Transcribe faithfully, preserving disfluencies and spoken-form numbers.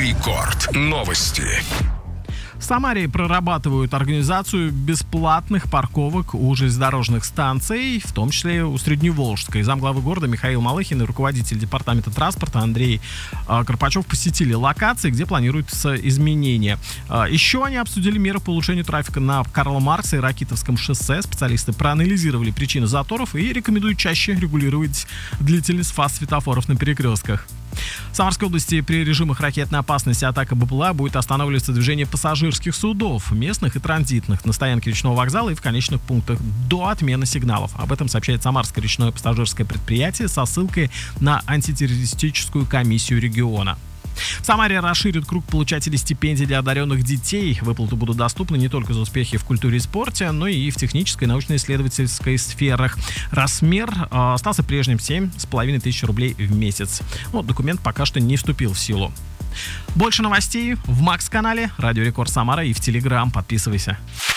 Рекорд. Новости. В Самаре прорабатывают организацию бесплатных парковок у железнодорожных станций, в том числе у Средневолжской. Замглавы города Михаил Малыхин и руководитель департамента транспорта Андрей э, Карпачев посетили локации, где планируются изменения. Э, еще они обсудили меры по улучшению трафика на Карла Маркса и Ракитовском шоссе. Специалисты проанализировали причины заторов и рекомендуют чаще регулировать длительность фаз светофоров на перекрестках. В Самарской области при режимах ракетной опасности атака БПЛА будет останавливаться движение пассажирских судов, местных и транзитных, на стоянке речного вокзала и в конечных пунктах до отмены сигналов. Об этом сообщает Самарское речное пассажирское предприятие со ссылкой на антитеррористическую комиссию региона. В Самаре расширят круг получателей стипендий для одаренных детей. Выплаты будут доступны не только за успехи в культуре и спорте, но и в технической и научно-исследовательской сферах. Размер э, остался прежним — семь с половиной тысяч рублей в месяц. Но документ пока что не вступил в силу. Больше новостей в Макс-канале Радио Рекорд Самара и в Телеграм. Подписывайся.